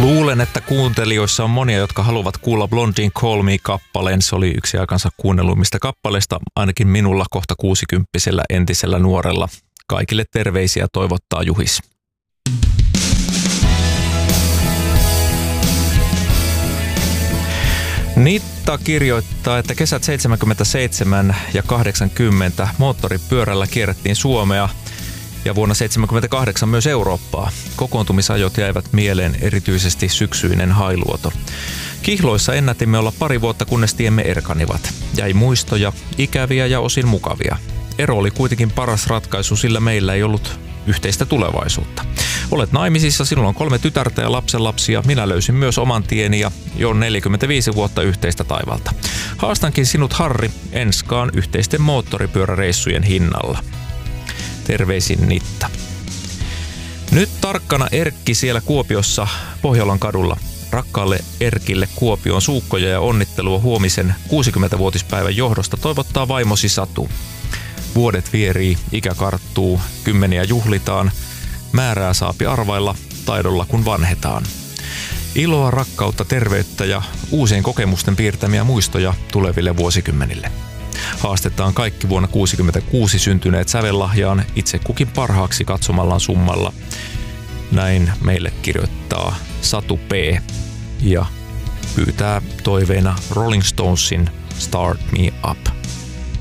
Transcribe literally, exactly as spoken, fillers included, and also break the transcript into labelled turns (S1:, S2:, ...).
S1: Luulen, että kuuntelijoissa on monia, jotka haluavat kuulla Blondin Call Me-kappaleen. Se oli yksi aikansa kuunnelluimmista kappaleista, ainakin minulla kohta kuusikymppisellä entisellä nuorella. Kaikille terveisiä toivottaa Juhis. Nitta kirjoittaa, että kesät seitsemänkymmentäseitsemän ja kahdeksankymmentä moottoripyörällä kierrettiin Suomea ja vuonna seitsemänkymmentäkahdeksan myös Eurooppaa. Kokoontumisajot jäivät mieleen erityisesti syksyinen Hailuoto. Kihloissa ennätimme olla pari vuotta, kunnes tiemme erkanivat. Jäi muistoja, ikäviä ja osin mukavia. Ero oli kuitenkin paras ratkaisu, sillä meillä ei ollut yhteistä tulevaisuutta. Olet naimisissa, sinulla on kolme tytärtä ja lapsenlapsia. Minä löysin myös oman tieni ja jo neljäkymmentäviisi vuotta yhteistä taivalta. Haastankin sinut, Harri, enskaan yhteisten moottoripyöräreissujen hinnalla. Terveisin Nitta. Nyt tarkkana Erkki siellä Kuopiossa Pohjolan kadulla. Rakkaalle Erkille Kuopion suukkoja ja onnittelua huomisen kuusikymmentävuotispäivän johdosta toivottaa vaimosi Satu. Vuodet vierii, ikä karttuu, kymmeniä juhlitaan, määrää saapi arvailla taidolla kun vanhetaan. Iloa, rakkautta, terveyttä ja uusien kokemusten piirtämiä muistoja tuleville vuosikymmenille. Haastetaan kaikki vuonna kuusikymmentäkuusi syntyneet sävellahjaan itse kukin parhaaksi katsomallaan summalla. Näin meille kirjoittaa Satu P. ja pyytää toiveena Rolling Stonesin Start Me Up.